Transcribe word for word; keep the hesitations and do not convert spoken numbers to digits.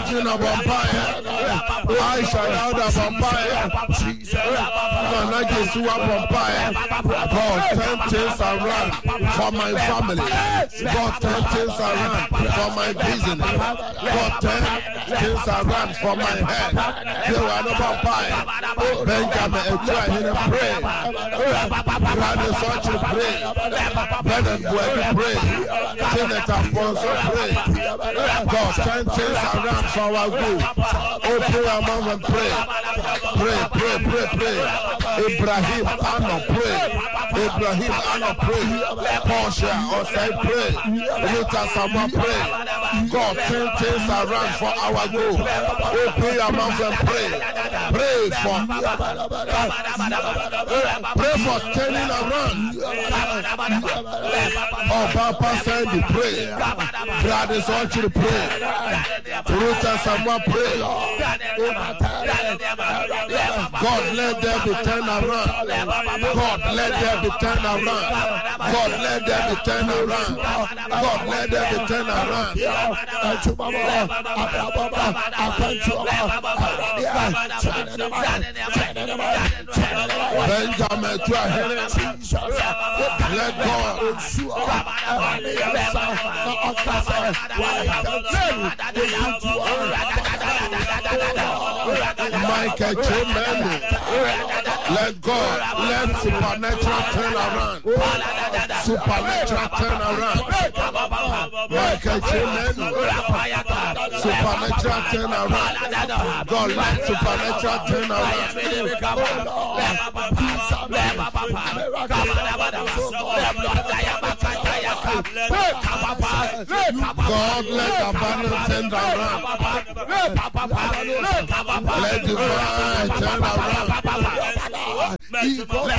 Regina Vampire, Aisha Yauda Vampire, Nana Jesua Vampire. God, turn things around for my family. God, turn things around for my business. God, turn things around for my head. You are the Vampire. Benjamin, and try to pray. Brother Sochi, pray. Brother Boy, pray. Janet Afonso, pray. God, turn things around for our good. Oh, pray among them, pray. Pray, pray, pray, pray. Ibrahim, Anna, pray. Ibrahim, Anna, pray. Portia, Osai, pray. Rita Sama, pray. God, turn things around for our good. Oh, pray among them, pray. Pray for, pray for turning around. Oh, Papa said to pray. Brothers want you to pray. Rita Sama, pray. God, let there be turned around. God, let there be turned around. God, let there be turned around. God, let there be turned around. Benjamin, to a let God. Michael Chimene, let God, let supernatural turn around. Supernatural turn around. Michael Chimene, supernatural turn around. God, let supernatural turn around. God, let abundance turn around. Let divine turn around.